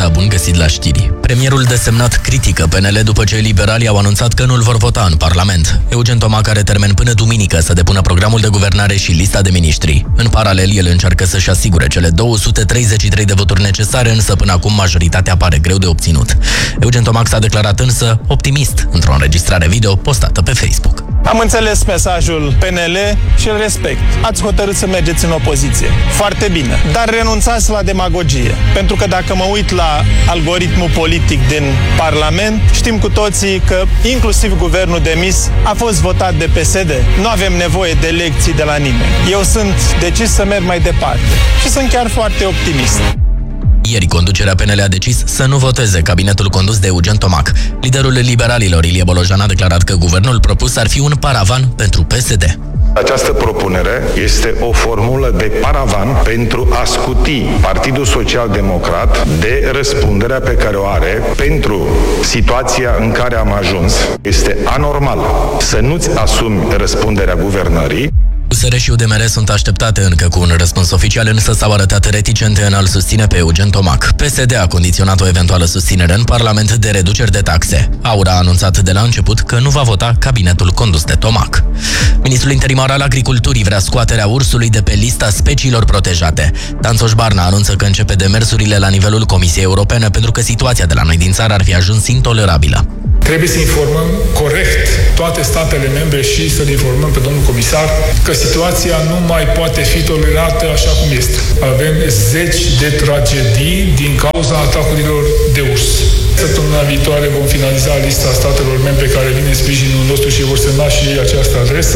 dimineața, bun găsit la știri. Premierul desemnat critică PNL după ce liberalii au anunțat că nu-l vor vota în Parlament. Eugen Tomac are termen până duminică să depună programul de guvernare și lista de miniștri. În paralel, el încearcă să-și asigure cele 233 de voturi necesare, însă până acum majoritatea pare greu de obținut. Eugen Tomac s-a declarat însă optimist într-o înregistrare video postată pe Facebook. Am înțeles mesajul PNL și îl respect. Ați hotărât să mergeți în opoziție. Foarte bine. Dar renunțați la demagogie. Pentru că dacă mă uit la algoritmul politic din Parlament, știm cu toții că inclusiv guvernul demis a fost votat de PSD. Nu avem nevoie de lecții de la nimeni. Eu sunt decis să merg mai departe. Și sunt chiar foarte optimist. Ieri, conducerea PNL a decis să nu voteze cabinetul condus de Eugen Tomac. Liderul liberalilor, Ilie Bolojan, a declarat că guvernul propus ar fi un paravan pentru PSD. Această propunere este o formulă de paravan pentru a scuti Partidul Social Democrat de răspunderea pe care o are pentru situația în care am ajuns. Este anormal să nu-ți asumi răspunderea guvernării. USR și UDMR sunt așteptate încă cu un răspuns oficial, însă s-au arătat reticente în a-l susține pe Eugen Tomac. PSD a condiționat o eventuală susținere în Parlament de reduceri de taxe. Aura a anunțat de la început că nu va vota cabinetul condus de Tomac. Ministrul interimar al Agriculturii vrea scoaterea ursului de pe lista speciilor protejate. Dan Soșbarna anunță că începe demersurile la nivelul Comisiei Europene pentru că situația de la noi din țară ar fi ajuns intolerabilă. Trebuie să informăm corect toate statele membre și să-l informăm pe domnul comisar că situația nu mai poate fi tolerată așa cum este. Avem zeci de tragedii din cauza atacurilor de urs. Săptămâna viitoare vom finaliza lista statelor membre care vin în sprijinul nostru și vor semna și ei această adresă.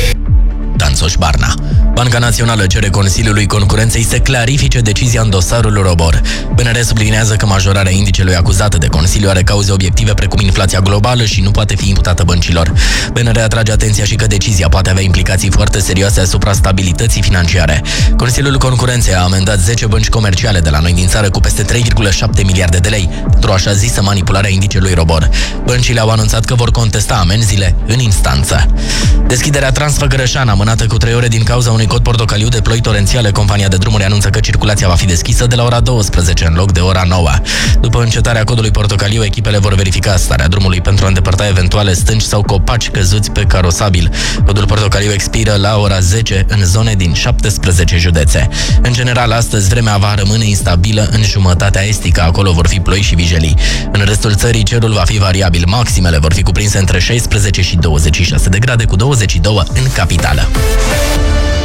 Dan Soșbarna. Banca Națională cere Consiliului Concurenței să clarifice decizia în dosarul Robor. BNR sublinează că majorarea indicelui acuzată de Consiliu are cauze obiective precum inflația globală și nu poate fi imputată băncilor. BNR atrage atenția și că decizia poate avea implicații foarte serioase asupra stabilității financiare. Consiliul Concurenței a amendat 10 bănci comerciale de la noi din țară cu peste 3,7 miliarde de lei pentru așa zisă manipularea indicelui Robor. Băncile au anunțat că vor contesta amenziile în instanță. Deschiderea Transfăgărășan amânată cu 3 ore din cauza unui cod portocaliu de ploi torențiale. Compania de drumuri anunță că circulația va fi deschisă de la ora 12 în loc de ora 9. După încetarea codului portocaliu, echipele vor verifica starea drumului pentru a îndepărta eventuale stânci sau copaci căzuți pe carosabil. Codul portocaliu expiră la ora 10 în zone din 17 județe. În general, astăzi vremea va rămâne instabilă în jumătatea estică, acolo vor fi ploi și vijelii. În restul țării cerul va fi variabil, maximele vor fi cuprinse între 16 și 26 de grade, cu 22 în capitală.